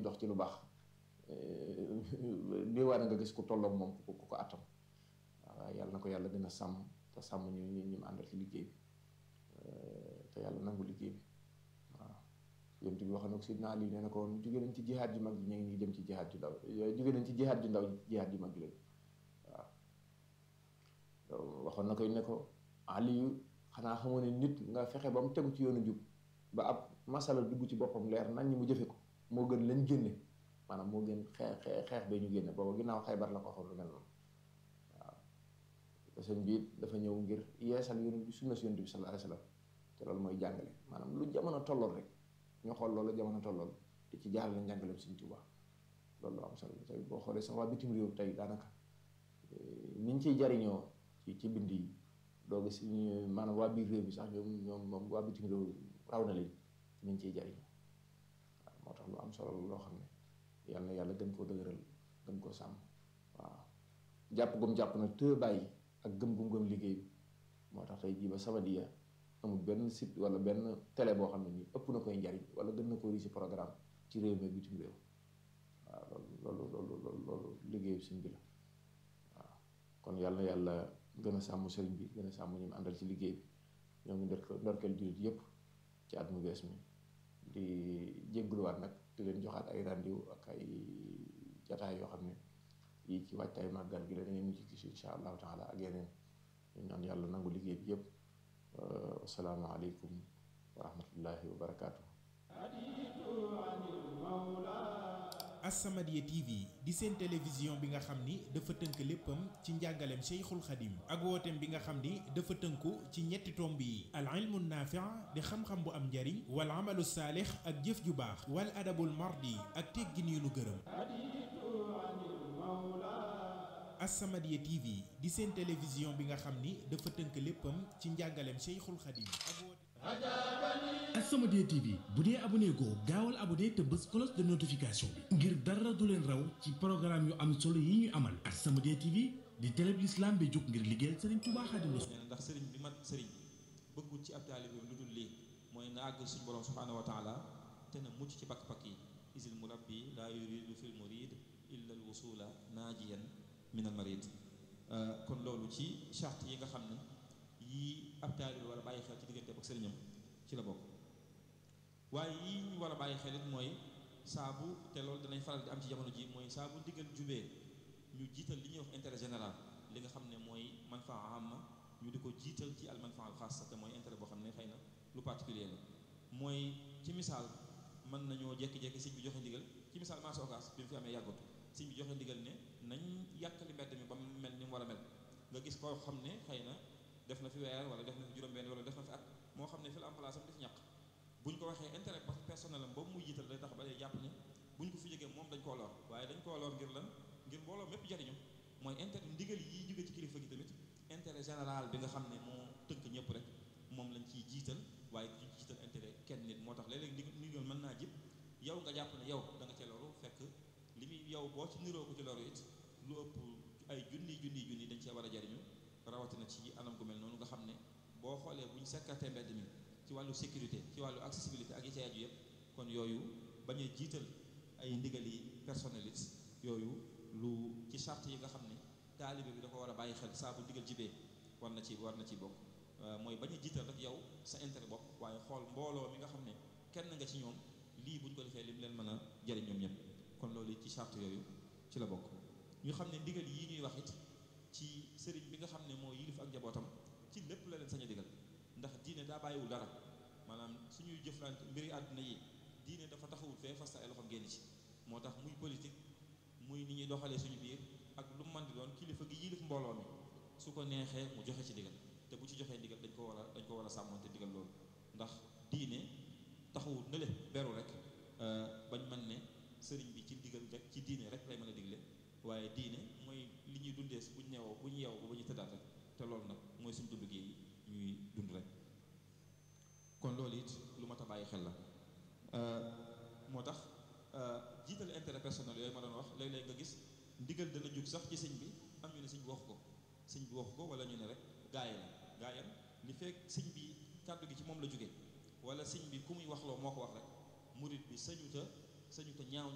dox ci lu baax néewaana nga gis ku tolloog moom ku ko attam waaw yàlla na ko yàlla gën a sàmm te sàmm ñu àndal ci liggéey bi te yàlla nangu liggéey bi waaw yonent bi wax na ko Sidna Ali nee na ko jóge nañ ci jihaad ju mag ji ñu ngi jëm ci jihaad ju ndaw jóge nañ ci jihaad ju ndaw jihaad ju mag ji lañu waaw waxoon na ko ne ko Aliyu xanaa xamoo ne nit nga fexe ba mu tegu ci yoonu jub ba ab masala dugg ci boppam leer nañ ñi mu jëfe ko moo gën lañ génne maanaam moo gën xeex bee ñu génne booba ginnaaw Xaybar la ko waxoon lu mel noonu waaw sëñ bi dafa ñëw ngir yeesal yoonu bi sunna si yonent bi sallallahu alayhi wa sallam te loolu mooy jàngale maanaam lu jamono tollool rek ñu xool loolu jamono tollool te ci jaarale njàngaleem Sëñ Tuubaa loolu lu am solo tey boo xoolee sax waa bitim réew tey daanaka niñ ciy jariñoo ci bind yi doo gis maanaam waa biir réew bi sax ñoom moom waa bitim réew raw na leen niñ ciy jariñoo waaw moo tax lu am solo loo xam ne yal na yàlla gën koo dëgëral gën koo sàmm waaw jàpp gum jàpp nag te bàyyi ak gëm gëm liggéey bi moo tax tey jii ba Samadiyya amul benn site wala benn télé boo xam ne nii ëpp na koy njariñ wala gën na ko riisi programme ci réew mi bitim réew waaw loolu liggéeyu sëñ bi la waaw kon yàlla na yàlla gën a sàmm sëriñ bi gën a sàmm ñu àndal ci liggéey bi ñoo ngi ndorkeel jullit yëpp ci at mu bees mi di jégguluwaat nag di leen joxaat ay rendez-vous ak ay jataay yoo xam ne yii ci waajtaay màggal gi la da ngeen ñu ci gis insha allahu taala ak yeneen ñu ñaan yàlla nangu liggéey bi yëpp asalaamaaleykum wa rahmatullahi wa barakaatu. As-Samadiyya TV di seen télévision bi nga xam ni dafa tënk léppam ci njàngaleem Cheikhul Khadim ak wooteem bi nga xam ni dafa tënku ci ñetti tomb yi al ilmu naafi' di xam-xam bu am njariñ wal amalu saalix ak jëf ju baax wal adabul mardi ak teggin yu nu gërëm. As-Samadiyya TV di seen télévision bi nga xam ni dafa tënk léppam ci njàngaleem Cheikhul Khadim ak wooteem As-Samadiyya TV bu dee abonné goo gaawal abonné te bës cloche de notification bi ngir dara du leen raw ci programme yu am solo yi ñu amal. As-Samadiyya TV di télé bi l'islam bi jóg ngir liggéeyal Serigne Touba Xaadimu Rasuul. ndax Serigne bi mat Serigne bëggul ci ab taalibe lu dul lii mooy na àgg suñu borom subhaanahu wa taala te na mucc ci pakk-pakk yi isil murabbi laa yuridu fil murid illa al wusula naajiyan min al marid kon loolu ci charte yi nga xam ne yii ab taalibe war a bàyyi xel ci diggante ak sëriñam ci la bokk waaye yii ñu war a bàyyi xel it mooy saabu te loolu danañ faral di am ci jamono ji mooy saabu ndigal jubee ñu jiital li ñuy wax intérêt général li nga xam ne mooy manfaa amma ñu di ko jiital ci al manfaa al xaassa te mooy intérêt boo xam ne xëy na lu particulier la mooy ci misaal mën nañoo jékki-jékki sëñ bi joxe ndigal ci misaal marché Ocass bi mu fi amee yàggut sëñ bi joxe ndigal ne nañ yàkkali mbedd mi ba mu mel ni mu war a mel nga gis koo xam ne xëy na def na fi weer wala def na fi juróom-benn wala def na fi at moo xam ne fi la am place am def ñàkk bu ñu ko waxee intérêt personnel am boobu muy jiital day tax ba day jàpp ne bu ñu ko fi jógee moom dañ koo lor waaye dañ koo lor ngir lan ngir mbooloo mépp jariñu mooy intérêt ndigal yi jóge ci kilifa gi tamit intérêt général bi nga xam ne moo tënk ñëpp rek moom lañ ciy jiital waaye du ci jiital intérêt kenn nit moo tax léeg-léeg ndigal mën naa jib yow nga jàpp ne yow da nga cee loru fekk li muy yow boo ci niroo ko ci loru it lu ëpp ay junni dañ cee war a jariñu rawatina ci anam gu mel noonu nga xam ne boo xoolee bu ñu sekkatee mbedd mi ci wàllu sécurité ci wàllu accessibilité ak yi ca aju yëpp kon yooyu bañ a jiital ay ndigal yi personnalité yooyu lu ci charte yi nga xam ne taalibe bi da ko war a bàyyi xel saa bu ndigal jibee war na ci bokk mooy bañ a jiital rek yow sa intérêt bopp waaye xool mbooloo mi nga xam ne kenn nga ci ñoom lii buñ ko defee lim leen mën a jariñ ñoom ñëpp kon loolu ci charte yooyu ci la bokk ñu xam ne ndigal yii ñuy wax it ci sëriñ bi nga xam ne moo yilif ak njabootam ci lépp la leen sañ a digal ndax diine daa bàyyiwul dara maanaam suñuy jëflante mbiri àdduna yi diine dafa taxawul fee fas ay loxo génn ci moo tax muy politique muy ni ñuy doxalee suñu biir ak lu mu mën di doon kilifa gi yilif mbooloo mi su ko neexee mu joxe ci digal te bu ci joxee digal dañ ko war a sàmmante digal loolu ndax diine taxawul na le beru rek bañ mën ne sëriñ bi ci digal rek ci diine rek lay mën a digle waaye diine mooy li ñuy dundee si bu ñu yeew ba ñu tëddaat rek te loolu nag mooy suñu dund gi ñuy dund rek kon loolu it lu mat a bàyyi xel la moo tax jiital intérêt personnel yooyu ma doon wax léeg-léeg nga gis ndigal dana jóg sax ci sëñ bi am ñu ne sëñ bi wax ko wala ñu ne rek gaayam li fekk sëñ bi kàddu gi ci moom la jógee wala sëñ bi ku muy waxloo moo ko wax rek murit bi sañuta ñaaw